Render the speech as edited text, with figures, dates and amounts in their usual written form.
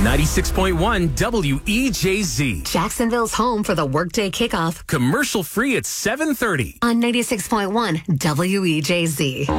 96.1 WEJZ. Jacksonville's home for the workday kickoff Commercial free at 7:30. on 96.1 WEJZ.